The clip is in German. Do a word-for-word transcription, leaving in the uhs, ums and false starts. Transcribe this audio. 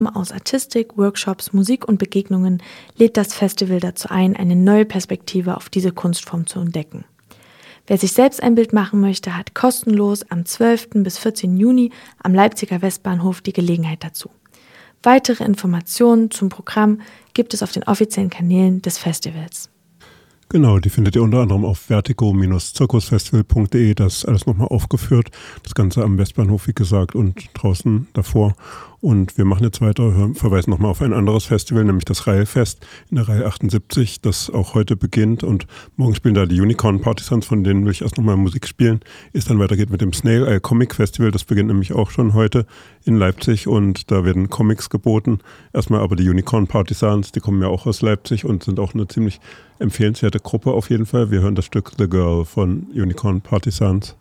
Aus Artistik, Workshops, Musik und Begegnungen lädt das Festival dazu ein, eine neue Perspektive auf diese Kunstform zu entdecken. Wer sich selbst ein Bild machen möchte, hat kostenlos am zwölften bis vierzehnten Juni am Leipziger Westbahnhof die Gelegenheit dazu. Weitere Informationen zum Programm gibt es auf den offiziellen Kanälen des Festivals. Genau, die findet ihr unter anderem auf vertigo Bindestrich zirkusfestival punkt de. Das ist alles nochmal aufgeführt. Das Ganze am Westbahnhof, wie gesagt, und draußen davor. Und wir machen jetzt weiter, verweisen nochmal auf ein anderes Festival, nämlich das Railfest in der Reihe achtundsiebzig, das auch heute beginnt. Und morgen spielen da die Unicorn Partisans, von denen will ich erst nochmal Musik spielen. Es dann weitergeht mit dem Snail Eye Comic Festival, das beginnt nämlich auch schon heute in Leipzig und da werden Comics geboten. Erstmal aber die Unicorn Partisans, die kommen ja auch aus Leipzig und sind auch eine ziemlich empfehlenswerte Gruppe auf jeden Fall. Wir hören das Stück The Girl von Unicorn Partisans.